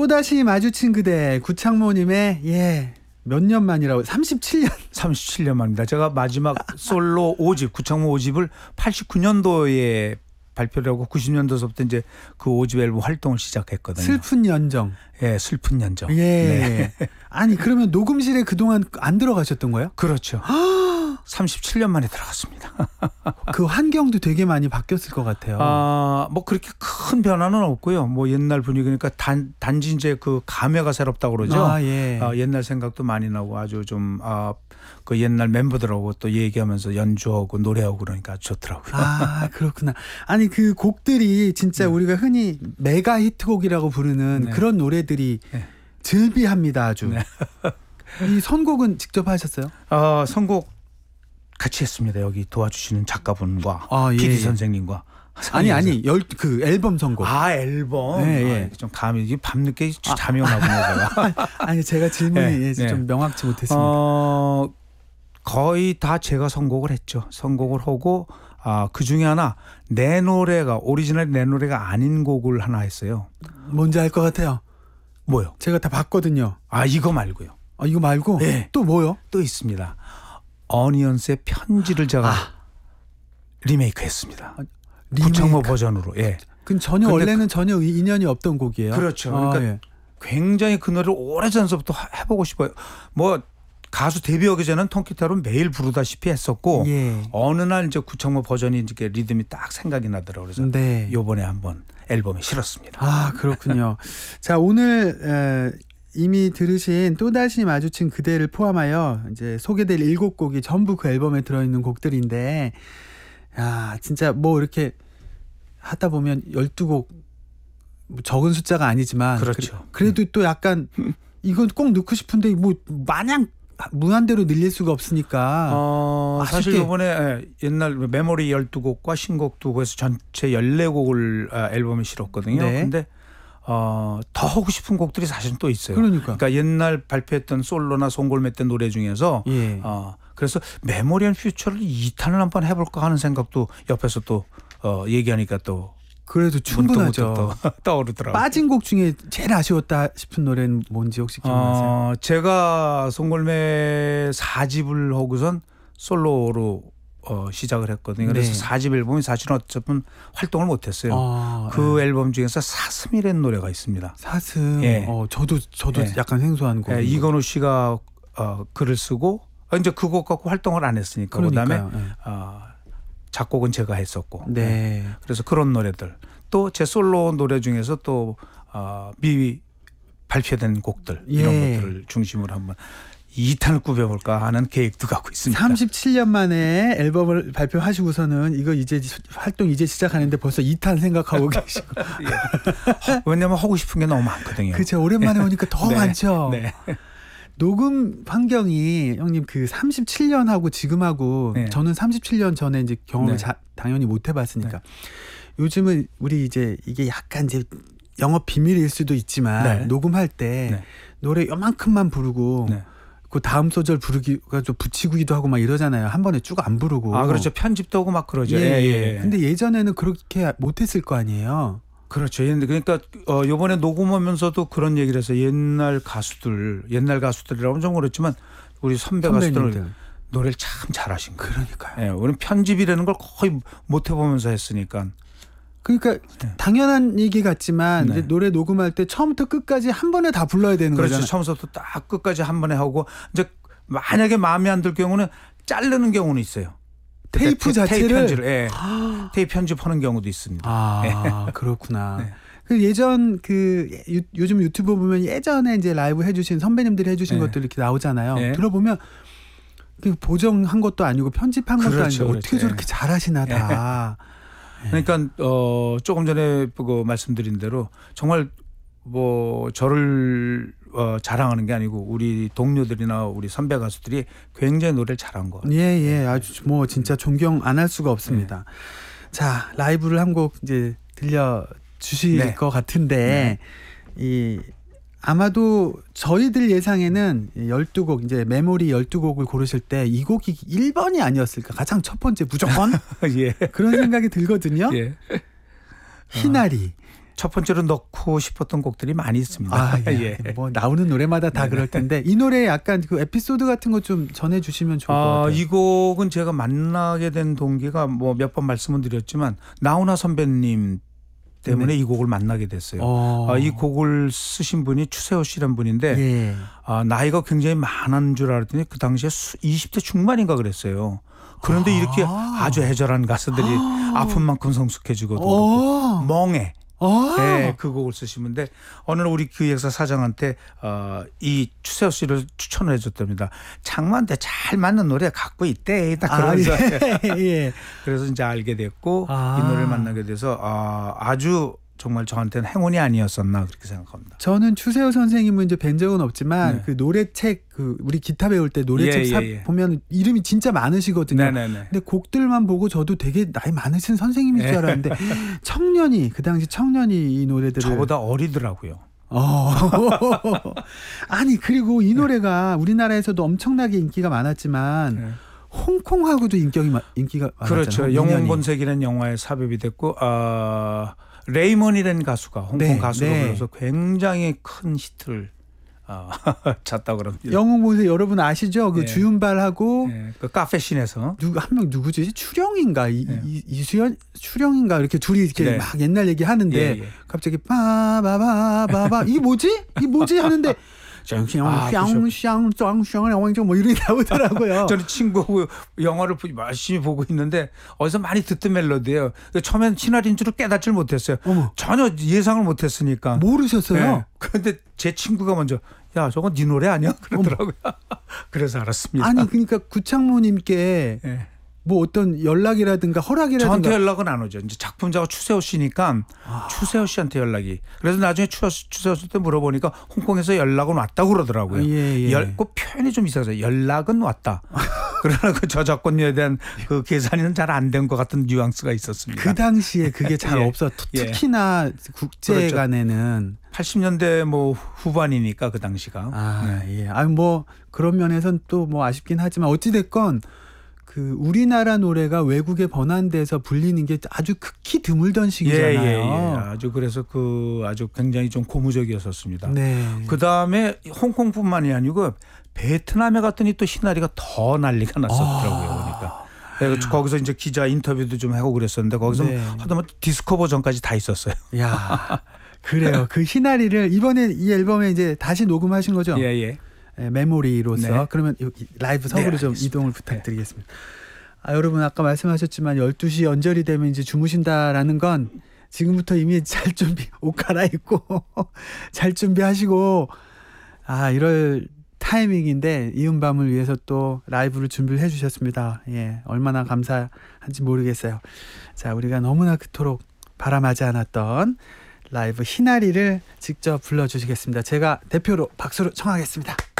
또다시 마주친 그대 구창모님의 몇 년 만이라고 37년 37년 만입니다. 제가 마지막 솔로 5집 구창모 5집을 89년도에 발표를 하고 90년도서부터 이제 그 5집 앨범 활동을 시작했거든요. 슬픈 연정. 예, 슬픈 연정. 예. 네. 아니 그러면 녹음실에 그동안 안 들어가셨던 거예요? 그렇죠. 37년 만에 들어갔습니다. 그 환경도 되게 많이 바뀌었을 것 같아요. 뭐 그렇게 큰 변화는 없고요. 뭐 옛날 분위기니까 단지 이제 그 감회가 새롭다고 그러죠. 예. 옛날 생각도 많이 나고 아주 좀 그 옛날 멤버들하고 또 얘기하면서 연주하고 노래하고 그러니까 좋더라고요. 그렇구나. 아니 그 곡들이 진짜 우리가 흔히 메가 히트곡이라고 부르는 그런 노래들이 즐비합니다 아주. 네. 이 선곡은 직접 하셨어요? 선곡 같이 했습니다. 여기 도와주시는 작가분과 예. PD 선생님과. 아니 그 앨범 선곡. 앨범. 예. 좀 감이 밤늦게 잠이 오나 보네요. 제가. 아니 제가 질문이 좀 명확치 못했습니다. 거의 다 제가 선곡을 했죠. 선곡을 하고 그 중에 하나 내 노래가 오리지널 내 노래가 아닌 곡을 하나 했어요. 뭔지 알 것 같아요. 뭐요? 제가 다 봤거든요. 이거 말고요. 이거 말고? 네. 또 뭐요? 또 있습니다. 어니언스의 편지를 제가 리메이크했습니다. 구창모 버전으로. 예. 그럼 원래는 전혀 인연이 없던 곡이에요. 그렇죠. 그러니까 굉장히 그 노래를 오래전서부터 해보고 싶어요. 뭐 가수 데뷔하기 전에는 통기타로 매일 부르다시피 했었고 어느 날 이제 구창모 버전이 이제 리듬이 딱 생각이 나더라고요. 그래서 이번에 한번 앨범에 실었습니다. 그렇군요. 자, 오늘 이미 들으신 또다시 마주친 그대를 포함하여 이제 소개될 7곡이 전부 그 앨범에 들어있는 곡들인데, 진짜 뭐 이렇게 하다 보면 12곡 적은 숫자가 아니지만 그렇죠. 그래도 또 약간 이건 꼭 넣고 싶은데 뭐 마냥 무한대로 늘릴 수가 없으니까. 사실 이번에 옛날 메모리 12곡과 신곡 2곡에서 전체 14곡을 앨범에 실었거든요. 근데 더 하고 싶은 곡들이 사실은 또 있어요. 그러니까 옛날 발표했던 솔로나 송골매 노래 중에서 그래서 메모리 앤 퓨처를 2탄을 한번 해볼까 하는 생각도 옆에서 또 얘기하니까 또 그래도 충분하죠. 떠오르더라고요. 빠진 곡 중에 제일 아쉬웠다 싶은 노래는 뭔지 혹시 기억나세요? 제가 송골매 4집을 하고선 솔로로 시작을 했거든요. 그래서 4집 앨범이 사실은 어차피 활동을 못했어요. 그 앨범 중에서 사슴이라는 노래가 있습니다. 사슴. 저도 약간 생소한 곡. 이건우 씨가 글을 쓰고 이제 그 곡 갖고 활동을 안 했으니까 그다음에 작곡은 제가 했었고. 그래서 그런 노래들. 또 제 솔로 노래 중에서 또 미리 발표된 곡들 이런 것들을 중심으로 한번 2탄을 꾸며볼까 하는 계획도 갖고 있습니다. 37년 만에 앨범을 발표하시고서는 이거 이제 활동 이제 시작하는데 벌써 2탄 생각하고 계시고. 왜냐하면 하고 싶은 게 너무 많거든요. 그렇죠. 오랜만에 오니까 더 많죠. 네. 녹음 환경이 형님 그 37년하고 지금하고 저는 37년 전에 이제 경험을 당연히 못 해봤으니까 요즘은 우리 이제 이게 약간 이제 영업 비밀일 수도 있지만 녹음할 때 노래 요만큼만 부르고 그 다음 소절 부르기가 좀 붙이기도 하고 막 이러잖아요. 한 번에 쭉 안 부르고. 그렇죠. 편집도 하고 막 그러죠. 근데 예전에는 그렇게 못했을 거 아니에요. 그렇죠. 그러니까 이번에 녹음하면서도 그런 얘기를 해서 옛날 가수들이라고는 좀 그렇지만 우리 선배님들 노래를 참 잘하신 거예요. 그러니까요. 우리는 편집이라는 걸 거의 못 해보면서 했으니까. 그러니까 당연한 얘기 같지만 이제 노래 녹음할 때 처음부터 끝까지 한 번에 다 불러야 되는 거잖아요. 그렇죠. 처음부터 딱 끝까지 한 번에 하고 이제 만약에 마음에 안 들 경우는 자르는 경우는 있어요. 테이프 자체를 테이프 편집하는 경우도 있습니다. 그렇구나. 그 예전 요즘 유튜브 보면 예전에 이제 라이브 해주신 선배님들이 해주신 것들 이렇게 나오잖아요. 들어보면 보정한 것도 아니고 편집한 것도 아니고 어떻게 저렇게 잘하시나 다. 그러니까 조금 전에 말씀드린 대로 정말 뭐 저를 자랑하는 게 아니고 우리 동료들이나 우리 선배 가수들이 굉장히 노래를 잘한 거 같아요. 아주 뭐 진짜 존경 안 할 수가 없습니다. 자, 라이브를 한 곡 이제 들려 주실 것 같은데 아마도 저희들 예상에는 12곡 이제 메모리 12곡을 고르실 때 이 곡이 1번이 아니었을까? 가장 첫 번째 무조건 그런 생각이 들거든요. 희나리. 첫 번째로 넣고 싶었던 곡들이 많이 있습니다. 아, 예. 뭐 나오는 노래마다 다 그럴 텐데 이 노래 약간 그 에피소드 같은 거 좀 전해주시면 좋을 것 같아요. 이 곡은 제가 만나게 된 동기가 뭐 몇 번 말씀을 드렸지만 나훈아 선배님 때문에 이 곡을 만나게 됐어요. 이 곡을 쓰신 분이 추세호 씨란 분인데 나이가 굉장히 많은 줄 알았더니 그 당시에 20대 중반인가 그랬어요. 그런데 이렇게 아주 애절한 가수들이 아픈 만큼 성숙해지고 멍해. 네, 그 곡을 쓰시는데 오늘 우리 기획사 사장한테 이 추세호 씨를 추천을 해줬답니다. 장모한테 잘 맞는 노래 갖고 있대. 딱 그러면서 예. 그래서 이제 알게 됐고 이 노래를 만나게 돼서 아주 정말 저한테는 행운이 아니었었나 그렇게 생각합니다. 저는 추세호 선생님은 이제 뵌 적은 없지만 그 노래책 그 우리 기타 배울 때 노래책 보면 이름이 진짜 많으시거든요. 근데 곡들만 보고 저도 되게 나이 많으신 선생님일 줄 알았는데 그 당시 청년이 이 노래들을 저보다 어리더라고요. 아니 그리고 이 노래가 우리나라에서도 엄청나게 인기가 많았지만 홍콩하고도 인기가 많았잖아요. 그렇죠. 영웅본색이라는 영화에 삽입이 됐고 레이먼이라는 가수가 홍콩 가수로 불러서 굉장히 큰 히트를 잤다고 그럽니다. 영웅본색 여러분 아시죠? 그 주윤발하고 그 카페씬에서 한 명 누구지? 추령인가 이수연 추령인가 이렇게 둘이 이렇게 막 옛날 얘기하는데 갑자기 빠바바바바 이게 뭐지 하는데 뭐 이렇게 나오더라고요. 저는 친구하고 영화를 열심히 보고 있는데 어디서 많이 듣던 멜로디예요. 처음엔 신화인 줄을 깨닫질 못했어요. 전혀 예상을 못했으니까. 모르셨어요? 그런데 제 친구가 먼저 야 저건 네 노래 아니야? 그러더라고요. 그래서 알았습니다. 아니 그러니까 구창모님께 뭐 어떤 연락이라든가 허락이라든가 저한테 연락은 안 오죠. 이제 작품자가 추세호 씨니까 추세호 씨한테 연락이. 그래서 나중에 추세호 씨한테 물어보니까 홍콩에서 연락은 왔다고 그러더라고요. 그 표현이 좀 이상해서 연락은 왔다. 그러나 그 저작권료에 대한 그 계산이 잘 안 된 것 같은 뉘앙스가 있었습니다. 그 당시에 그게 잘 특히나 국제 간에는 80년대 뭐 후반이니까 그 당시가. 뭐 그런 면에서는 또 뭐 아쉽긴 하지만 어찌 됐건 그 우리나라 노래가 외국에 번안돼서 불리는 게 아주 극히 드물던 시기잖아요. 아주 그래서 아주 굉장히 좀 고무적이었었습니다. 그 다음에 홍콩뿐만이 아니고 베트남에 갔더니 또 희나리가 더 난리가 났었더라고요. 그러니까 거기서 이제 기자 인터뷰도 좀 하고 그랬었는데 거기서 하다못해 디스코 버전까지 다 있었어요. 야, 그래요. 그 희나리를 이번에 이 앨범에 이제 다시 녹음하신 거죠? 메모리로서. 그러면 라이브 석으로 좀 이동을 부탁드리겠습니다. 여러분 아까 말씀하셨지만 12시 연절이 되면 이제 주무신다라는 건 지금부터 이미 잘 옷 갈아입고 잘 준비하시고 이럴 타이밍인데 이은 밤을 위해서 또 라이브를 준비를 해 주셨습니다. 얼마나 감사한지 모르겠어요. 자, 우리가 너무나 그토록 바람하지 않았던 라이브 희나리를 직접 불러주시겠습니다. 제가 대표로 박수로 청하겠습니다.